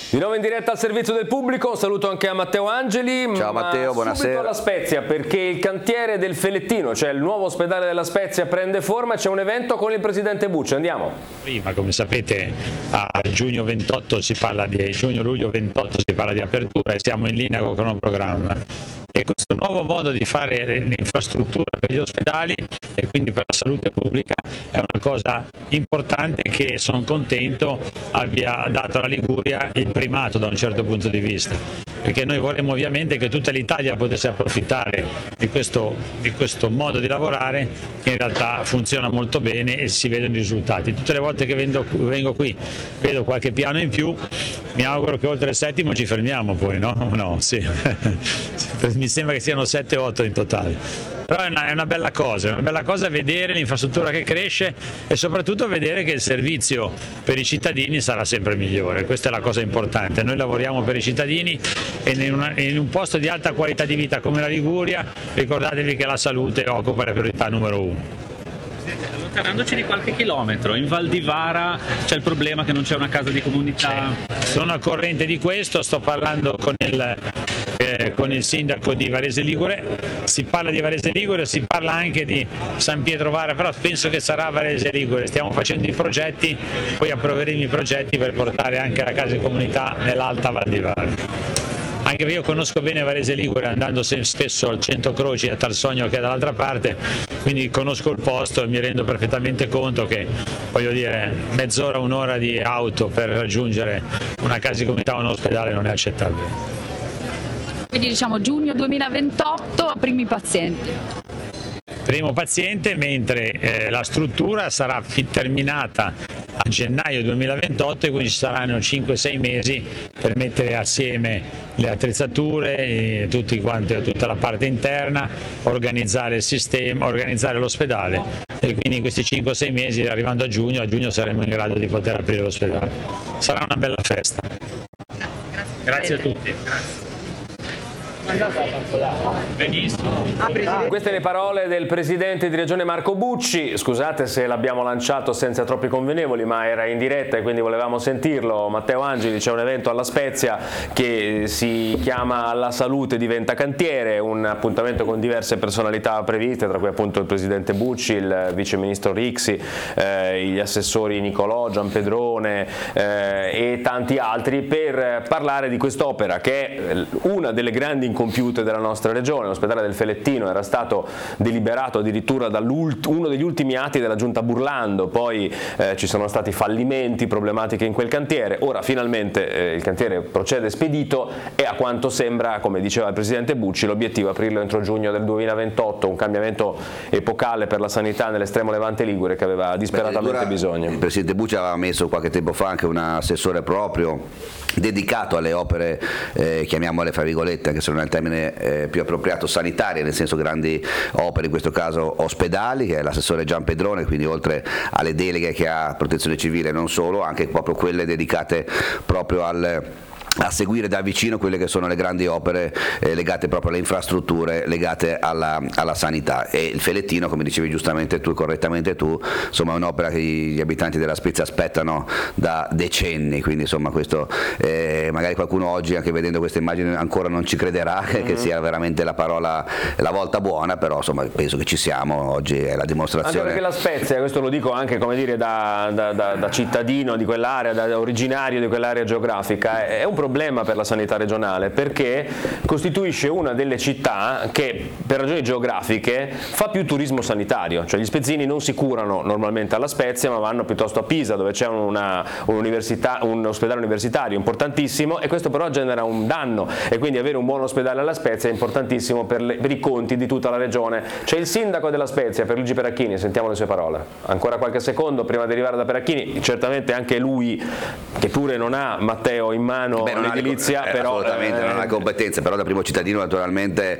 Di nuovo in diretta al servizio del pubblico, un saluto anche a Matteo Angeli. Ciao Matteo, buonasera. Subito alla Spezia, perché il cantiere del Felettino, cioè il nuovo ospedale della Spezia, prende forma e c'è un evento con il presidente Bucci. Andiamo. Prima, come sapete, a giugno 28 si parla di giugno-luglio 28 si parla di apertura e siamo in linea con il cronoprogramma. E questo nuovo modo di fare l'infrastruttura per gli ospedali e quindi per la salute pubblica è una cosa importante che sono contento abbia dato alla Liguria il primato da un certo punto di vista, perché noi vorremmo ovviamente che tutta l'Italia potesse approfittare di questo modo di lavorare che in realtà funziona molto bene e si vedono i risultati. Tutte le volte che vengo qui vedo qualche piano in più, mi auguro che oltre il settimo ci fermiamo poi, no? No, sì. Mi sembra che siano 7-8 in totale. Però è una bella cosa vedere l'infrastruttura che cresce e soprattutto vedere che il servizio per i cittadini sarà sempre migliore. Questa è la cosa importante. Noi lavoriamo per i cittadini e in un posto di alta qualità di vita come la Liguria, ricordatevi che la salute occupa la priorità numero uno. Allontanandoci di qualche chilometro, in Val di Vara c'è il problema che non c'è una casa di comunità. Sono al corrente di questo, sto parlando con il sindaco di Varese Ligure, si parla di Varese Ligure, si parla anche di San Pietro Vara, però penso che sarà Varese Ligure, stiamo facendo i progetti, poi approveremo i progetti per portare anche la casa di comunità nell'alta Val di Vara. Anche perché io conosco bene Varese Ligure andando spesso al Centro Croci a Tarsogno che è dall'altra parte, quindi conosco il posto e mi rendo perfettamente conto che, voglio dire, mezz'ora, un'ora di auto per raggiungere una casa di comunità o un ospedale non è accettabile. Quindi diciamo giugno 2028 primi pazienti. Primo paziente, mentre la struttura sarà terminata a gennaio 2028 e quindi ci saranno 5-6 mesi per mettere assieme le attrezzature, tutta la parte interna, organizzare il sistema, organizzare l'ospedale e quindi in questi 5-6 mesi, arrivando a giugno saremo in grado di poter aprire l'ospedale. Sarà una bella festa. Grazie a tutti. Benissimo. Queste le parole del presidente di Regione Marco Bucci. Scusate se l'abbiamo lanciato senza troppi convenevoli, ma era in diretta e quindi volevamo sentirlo. Matteo Angeli, c'è un evento alla Spezia che si chiama La Salute diventa cantiere, un appuntamento con diverse personalità previste, tra cui appunto il presidente Bucci, il vice ministro Rixi, gli assessori Nicolò, Giampedrone e tanti altri, per parlare di quest'opera che è una delle grandi incompiute della nostra regione. L'ospedale del Felettino era stato deliberato addirittura da uno degli ultimi atti della giunta Burlando, poi ci sono stati fallimenti, problematiche in quel cantiere, ora finalmente il cantiere procede spedito e a quanto sembra, come diceva il presidente Bucci, l'obiettivo è aprirlo entro giugno del 2028, un cambiamento epocale per la sanità nell'estremo levante ligure che aveva disperatamente bisogno. Il presidente Bucci aveva messo qualche tempo fa anche un assessore proprio dedicato alle opere, chiamiamole fra virgolette, anche se non è il termine più appropriato, sanitarie, nel senso grandi opere, in questo caso ospedali, che è l'assessore Giampedrone, quindi oltre alle deleghe che ha protezione civile non solo, anche proprio quelle dedicate proprio a seguire da vicino quelle che sono le grandi opere legate proprio alle infrastrutture, legate alla sanità. E il Felettino, come dicevi giustamente tu, correttamente tu, insomma è un'opera che gli abitanti della Spezia aspettano da decenni, quindi insomma questo magari qualcuno oggi, anche vedendo queste immagini, ancora non ci crederà che sia veramente la volta buona, però insomma penso che ci siamo, oggi è la dimostrazione. Anche perché la Spezia, questo lo dico anche come dire da cittadino di quell'area, da originario di quell'area geografica, è un problema per la sanità regionale, perché costituisce una delle città che per ragioni geografiche fa più turismo sanitario, cioè gli spezzini non si curano normalmente alla Spezia ma vanno piuttosto a Pisa, dove c'è un ospedale universitario importantissimo, e questo però genera un danno, e quindi avere un buon ospedale alla Spezia è importantissimo per i conti di tutta la regione. C'è il sindaco della Spezia, Pierluigi Peracchini, sentiamo le sue parole. Ancora qualche secondo prima di arrivare da Peracchini, certamente anche lui, che pure non ha, Matteo, in mano l'edilizia, però assolutamente non ha competenze, però da primo cittadino naturalmente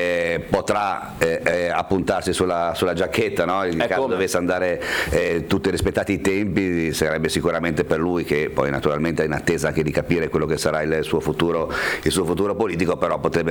potrà appuntarsi sulla giacchetta, no? In caso dovesse andare tutti rispettati i tempi, sarebbe sicuramente per lui, che poi naturalmente è in attesa anche di capire quello che sarà il suo futuro politico, però potrebbe